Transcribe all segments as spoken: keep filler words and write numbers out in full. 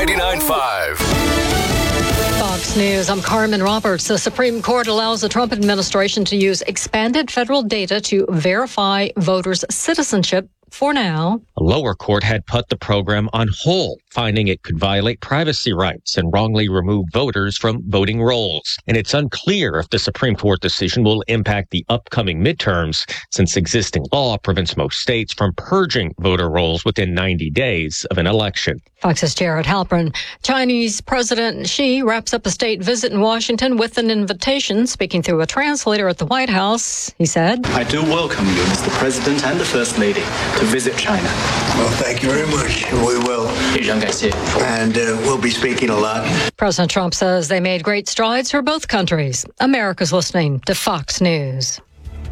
ninety-nine point five. Fox News, I'm Carmen Roberts. The Supreme Court allows the Trump administration to use expanded federal data to verify voters' citizenship for now. A lower court had put the program on hold, finding it could violate privacy rights and wrongly remove voters from voting rolls. And it's unclear if the Supreme Court decision will impact the upcoming midterms, since existing law prevents most states from purging voter rolls within ninety days of an election. Fox's Jared Halpern. Chinese President Xi wraps up a state visit in Washington with an invitation. Speaking through a translator at the White House, he said, I do welcome you, Mister President and the First Lady, to visit China. Well, thank you very much. We will. And uh, we'll be speaking a lot. President Trump says they made great strides for both countries. America's listening to Fox News.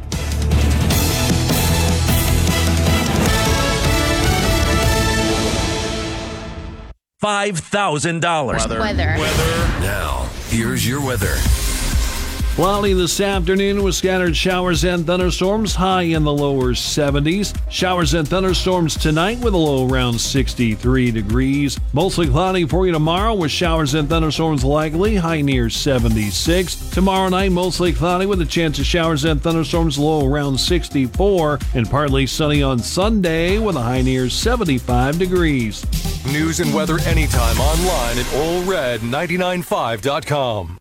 five thousand dollars. Weather. Weather. Weather. Now, here's your weather. Cloudy this afternoon with scattered showers and thunderstorms, high in the lower seventies. Showers and thunderstorms tonight with a low around sixty-three degrees. Mostly cloudy for you tomorrow with showers and thunderstorms likely, high near seventy-six. Tomorrow night, mostly cloudy with a chance of showers and thunderstorms, low around sixty-four. And partly sunny on Sunday with a high near seventy-five degrees. News and weather anytime online at Ole Red ninety-nine five dot com.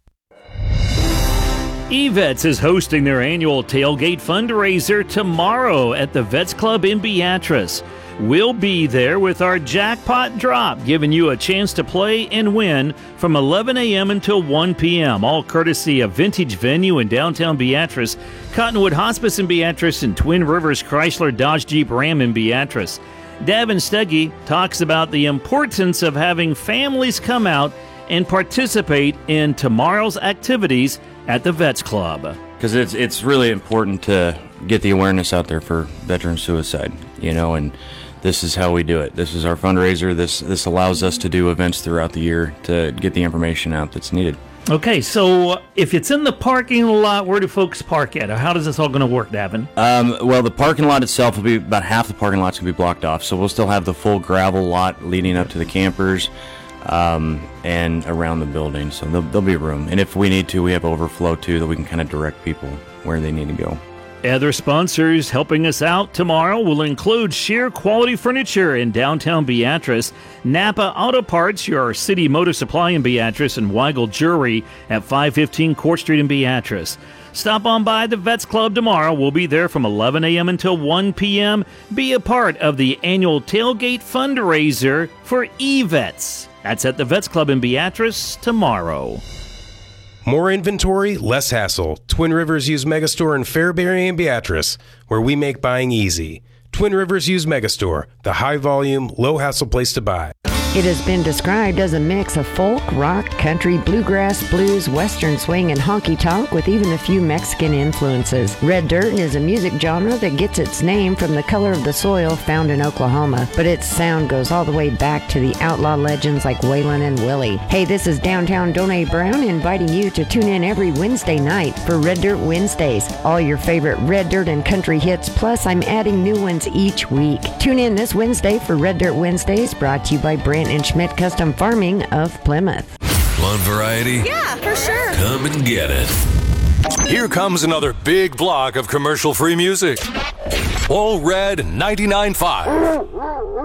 eVets is hosting their annual tailgate fundraiser tomorrow at the Vets Club in Beatrice. We'll be there with our jackpot drop, giving you a chance to play and win from eleven a.m. until one p.m., all courtesy of Vintage Venue in downtown Beatrice, Cottonwood Hospice in Beatrice, and Twin Rivers Chrysler Dodge Jeep Ram in Beatrice. Davin Steggy talks about the importance of having families come out and participate in tomorrow's activities at the Vets Club. Because it's it's really important to get the awareness out there for veteran suicide, you know, and this is how we do it. This is our fundraiser. This this allows us to do events throughout the year to get the information out that's needed. Okay, so if it's in the parking lot, where do folks park at? Or how is this all going to work, Davin? Um, well, the parking lot itself will be about half the parking lot's going to be blocked off, so we'll still have the full gravel lot leading up to the campers. Um, and around the building, so there'll, there'll be room. And if we need to, we have overflow too, that we can kind of direct people where they need to go. Other sponsors helping us out tomorrow will include Sheer Quality Furniture in downtown Beatrice, Napa Auto Parts, your City Motor Supply in Beatrice, and Weigel Jewelry at five fifteen Court Street in Beatrice. Stop on by the Vets Club tomorrow. We'll be there from eleven a.m. until one p.m. Be a part of the annual tailgate fundraiser for eVets. That's at the Vets Club in Beatrice tomorrow. More inventory, less hassle. Twin Rivers Used Megastore in Fairbury and Beatrice, where we make buying easy. Twin Rivers Used Megastore, the high-volume, low-hassle place to buy. It has been described as a mix of folk, rock, country, bluegrass, blues, western swing, and honky-tonk with even a few Mexican influences. Red dirt is a music genre that gets its name from the color of the soil found in Oklahoma, but its sound goes all the way back to the outlaw legends like Waylon and Willie. Hey, this is Downtown Donnie Brown inviting you to tune in every Wednesday night for Red Dirt Wednesdays. All your favorite red dirt and country hits, plus I'm adding new ones each week. Tune in this Wednesday for Red Dirt Wednesdays, brought to you by Brent and Schmidt Custom Farming of Plymouth. Want variety? Yeah, for sure. Come and get it. Here comes another big block of commercial-free music. Ole Red ninety-nine point five.